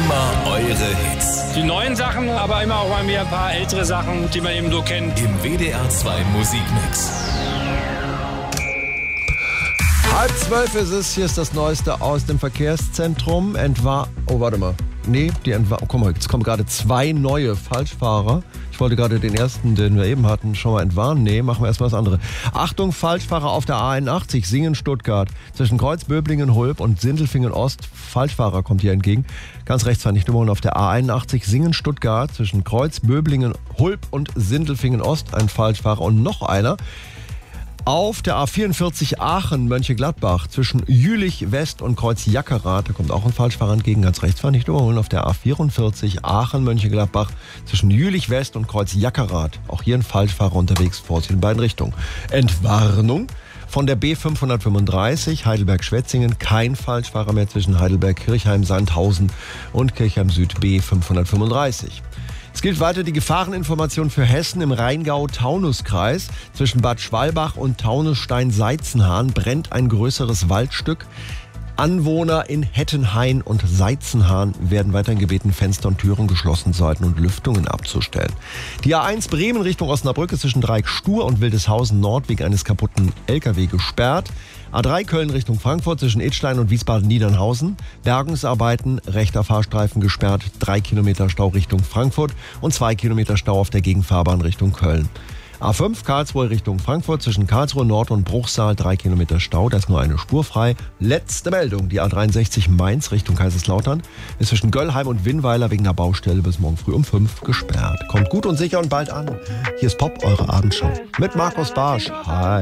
Immer eure Hits. Die neuen Sachen, aber immer auch mal wieder ein paar ältere Sachen, die man eben so kennt. Im WDR 2 Musikmix. 11:30 ist es. Hier ist das Neueste aus dem Verkehrszentrum. Jetzt kommen gerade 2 neue Falschfahrer. Ich wollte gerade den ersten, den wir eben hatten, schon mal entwarnen. Nee, machen wir erstmal das andere. Achtung, Falschfahrer auf der A81, Singen-Stuttgart. Zwischen Kreuz, Böblingen, Hulb und Sindelfingen-Ost. Falschfahrer kommt hier entgegen. Ganz rechts fand ich Nummer auf der A81, Singen-Stuttgart. Zwischen Kreuz, Böblingen, Hulb und Sindelfingen-Ost. Ein Falschfahrer und noch einer. Auf der A44 Aachen-Mönchengladbach zwischen Jülich West und Kreuz Jackerath, da kommt auch ein Falschfahrer entgegen, ganz rechts fahren, nicht überholen. Auf der A44 Aachen-Mönchengladbach zwischen Jülich West und Kreuz Jackerath, auch hier ein Falschfahrer unterwegs, Vorsicht in beiden Richtungen. Entwarnung von der B535 Heidelberg-Schwetzingen, kein Falschfahrer mehr zwischen Heidelberg-Kirchheim-Sandhausen und Kirchheim-Süd B535. Es gilt weiter die Gefahreninformation für Hessen im Rheingau-Taunus-Kreis. Zwischen Bad Schwalbach und Taunusstein-Seizenhahn brennt ein größeres Waldstück. Anwohner in Hettenhain und Seizenhahn werden weiterhin gebeten, Fenster und Türen geschlossen zu halten und Lüftungen abzustellen. Die A1 Bremen Richtung Osnabrück ist zwischen Dreieck-Stur und Wildeshausen Nord wegen eines kaputten LKW gesperrt. A3 Köln Richtung Frankfurt zwischen Idstein und Wiesbaden-Niedernhausen. Bergungsarbeiten, rechter Fahrstreifen gesperrt, 3 Kilometer Stau Richtung Frankfurt und 2 Kilometer Stau auf der Gegenfahrbahn Richtung Köln. A5 Karlsruhe Richtung Frankfurt zwischen Karlsruhe Nord und Bruchsal 3 Kilometer Stau, da ist nur eine Spur frei. Letzte Meldung, die A63 Mainz Richtung Kaiserslautern ist zwischen Göllheim und Winnweiler wegen der Baustelle bis morgen früh um 5 gesperrt. Kommt gut und sicher und bald an. Hier ist Pop, eure Abendshow mit Markus Barsch. Hi.